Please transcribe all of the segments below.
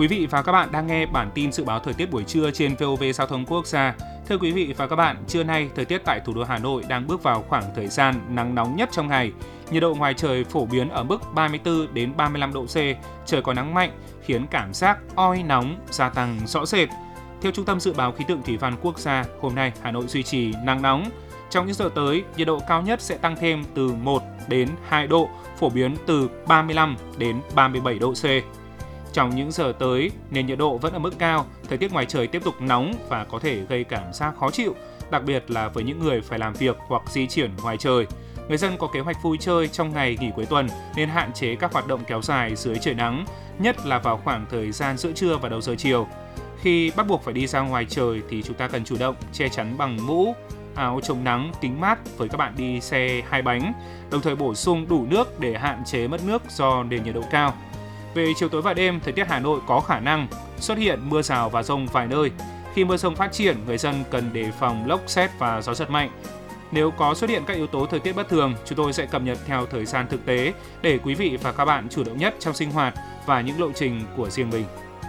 Quý vị và các bạn đang nghe bản tin dự báo thời tiết buổi trưa trên VOV Giao thông Quốc gia. Thưa quý vị và các bạn, trưa nay thời tiết tại thủ đô Hà Nội đang bước vào khoảng thời gian nắng nóng nhất trong ngày. Nhiệt độ ngoài trời phổ biến ở mức 34 đến 35 độ C, trời có nắng mạnh khiến cảm giác oi nóng gia tăng rõ rệt. Theo Trung tâm Dự báo Khí tượng Thủy văn Quốc gia, hôm nay Hà Nội duy trì nắng nóng. Trong những giờ tới, nhiệt độ cao nhất sẽ tăng thêm từ 1 đến 2 độ, phổ biến từ 35 đến 37 độ C. Trong những giờ tới, nền nhiệt độ vẫn ở mức cao, thời tiết ngoài trời tiếp tục nóng và có thể gây cảm giác khó chịu, đặc biệt là với những người phải làm việc hoặc di chuyển ngoài trời. Người dân có kế hoạch vui chơi trong ngày nghỉ cuối tuần nên hạn chế các hoạt động kéo dài dưới trời nắng, nhất là vào khoảng thời gian giữa trưa và đầu giờ chiều. Khi bắt buộc phải đi ra ngoài trời thì chúng ta cần chủ động che chắn bằng mũ, áo chống nắng, kính mát với các bạn đi xe hai bánh, đồng thời bổ sung đủ nước để hạn chế mất nước do nền nhiệt độ cao. Về chiều tối và đêm, thời tiết Hà Nội có khả năng xuất hiện mưa rào và dông vài nơi. Khi mưa rông phát triển, người dân cần đề phòng lốc sét và gió giật mạnh. Nếu có xuất hiện các yếu tố thời tiết bất thường, chúng tôi sẽ cập nhật theo thời gian thực tế để quý vị và các bạn chủ động nhất trong sinh hoạt và những lộ trình của riêng mình.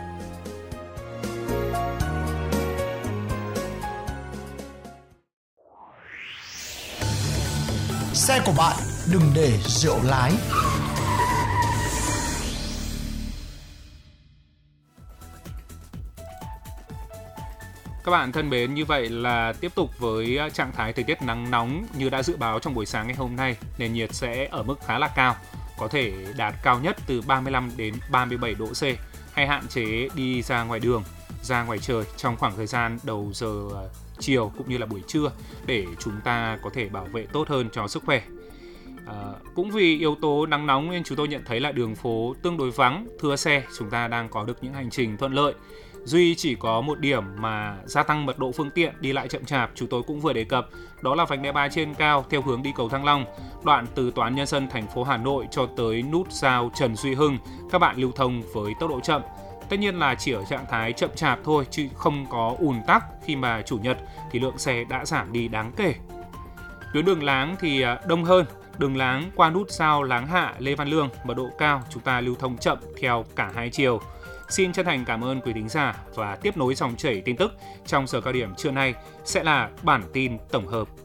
Xe của bạn đừng để rượu lái. Các bạn thân mến, như vậy là tiếp tục với trạng thái thời tiết nắng nóng như đã dự báo trong buổi sáng ngày hôm nay, nền nhiệt sẽ ở mức khá là cao, có thể đạt cao nhất từ 35 đến 37 độ C, hay hạn chế đi ra ngoài đường, ra ngoài trời trong khoảng thời gian đầu giờ chiều cũng như là buổi trưa để chúng ta có thể bảo vệ tốt hơn cho sức khỏe. Cũng vì yếu tố nắng nóng nên chúng tôi nhận thấy là đường phố tương đối vắng, thưa xe, chúng ta đang có được những hành trình thuận lợi. Duy chỉ có một điểm mà gia tăng mật độ phương tiện đi lại chậm chạp, chúng tôi cũng vừa đề cập, đó là vành đai 3 trên cao theo hướng đi cầu Thăng Long, đoạn từ Tòa án Nhân dân thành phố Hà Nội cho tới nút giao Trần Duy Hưng, các bạn lưu thông với tốc độ chậm. Tất nhiên là chỉ ở trạng thái chậm chạp thôi chứ không có ùn tắc, khi mà Chủ nhật thì lượng xe đã giảm đi đáng kể. Tuyến đường Láng thì đông hơn, đường Láng qua nút giao Láng Hạ, Lê Văn Lương, mật độ cao, chúng ta lưu thông chậm theo cả hai chiều. Xin chân thành cảm ơn quý thính giả và tiếp nối dòng chảy tin tức trong giờ cao điểm trưa nay sẽ là bản tin tổng hợp.